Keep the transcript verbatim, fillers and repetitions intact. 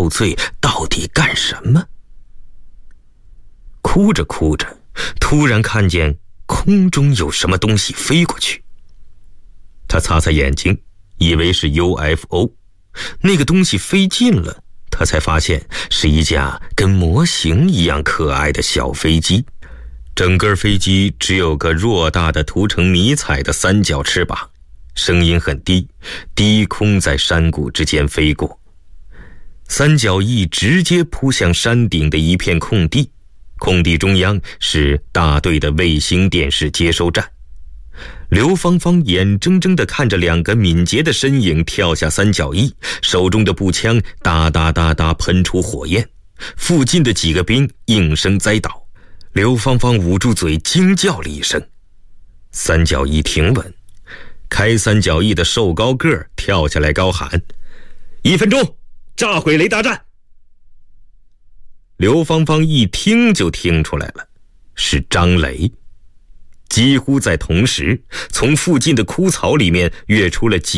受罪到底干什么？哭着哭着，突然看见空中有什么东西飞过去。他擦擦眼睛，以为是 U F O， 那个东西飞近了，他才发现是一架跟模型一样可爱的小飞机。整个飞机只有个偌大的涂成迷彩的三角翅膀，声音很低，低空在山谷之间飞过。三角翼直接扑向山顶的一片空地，空地中央是大队的卫星电视接收站。刘芳芳眼睁睁地看着两个敏捷的身影跳下三角翼，手中的步枪哒哒哒哒喷出火焰，附近的几个兵应声栽倒。刘芳芳捂住嘴惊叫了一声，三角翼停稳，开三角翼的瘦高个儿跳下来高喊：一分钟炸毁雷达站。刘芳芳一听就听出来了，是张雷。几乎在同时，从附近的枯草里面跃出了几